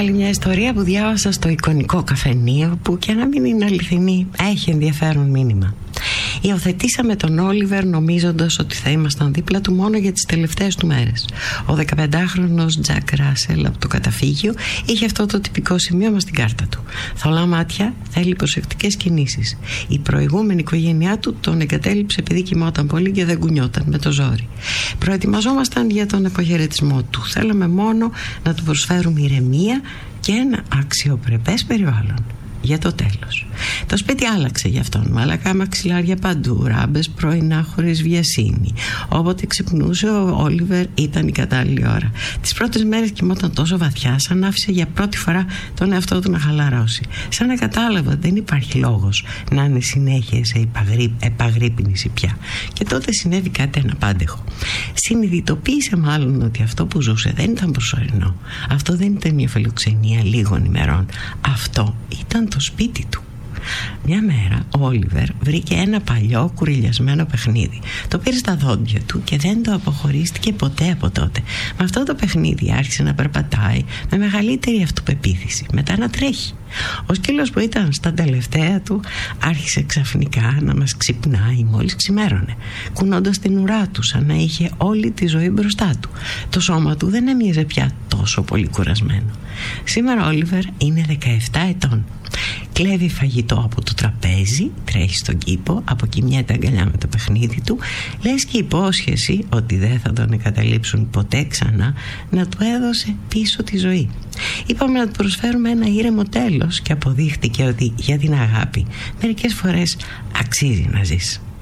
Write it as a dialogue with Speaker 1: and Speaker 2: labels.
Speaker 1: Άλλη μια ιστορία που διάβασα στο εικονικό καφενείο, που και να μην είναι αληθινή, έχει ενδιαφέρον μήνυμα. Υιοθετήσαμε τον Όλιβερ νομίζοντας ότι θα ήμασταν δίπλα του μόνο για τις τελευταίες του μέρες. Ο 15χρονος Τζακ Ράσελ από το καταφύγιο είχε αυτό το τυπικό σημείωμα στην κάρτα του. Θολά μάτια, θέλει προσεκτικές κινήσεις. Η προηγούμενη οικογένειά του τον εγκατέλειψε επειδή κοιμόταν πολύ και δεν κουνιόταν με το ζόρι. Προετοιμαζόμασταν για τον αποχαιρετισμό του. Θέλαμε μόνο να του προσφέρουμε ηρεμία και ένα αξιοπρεπές περιβάλλον. Για το τέλος. Το σπίτι άλλαξε για αυτόν. Μαλακά μαξιλάρια παντού, ράμπες πρωινά χωρίς βιασύνη. Όποτε ξυπνούσε ο Όλιβερ ήταν η κατάλληλη ώρα. Τις πρώτες μέρες κοιμόταν τόσο βαθιά, σαν άφησε για πρώτη φορά τον εαυτό του να χαλαρώσει. Σαν να κατάλαβα ότι δεν υπάρχει λόγος να είναι συνέχεια σε επαγρύπνηση πια. Και τότε συνέβη κάτι αναπάντεχο. Συνειδητοποίησε μάλλον ότι αυτό που ζούσε δεν ήταν προσωρινό. Αυτό δεν ήταν μια φιλοξενία λίγων ημερών. Αυτό ήταν το σπίτι του. Μια μέρα ο Όλιβερ βρήκε ένα παλιό κουρελιασμένο παιχνίδι. Το πήρε στα δόντια του και δεν το αποχωρίστηκε ποτέ από τότε. Με αυτό το παιχνίδι άρχισε να περπατάει με μεγαλύτερη αυτοπεποίθηση, μετά να τρέχει. Ο σκύλος που ήταν στα τελευταία του άρχισε ξαφνικά να μας ξυπνάει μόλις ξημέρωνε, κουνώντας την ουρά του σαν να είχε όλη τη ζωή μπροστά του. Το σώμα του δεν έμοιαζε πια τόσο πολύ κουρασμένο. Σήμερα ο Όλιβερ είναι 17 ετών. Κλέβει φαγητό από το τραπέζι, τρέχει στον κήπο, αποκοιμιέται αγκαλιά με το παιχνίδι του, λες και η υπόσχεση ότι δεν θα τον εγκαταλείψουν ποτέ ξανά να του έδωσε πίσω τη ζωή. Είπαμε να του προσφέρουμε ένα ήρεμο τέλος και αποδείχτηκε ότι για την αγάπη μερικές φορές αξίζει να ζεις.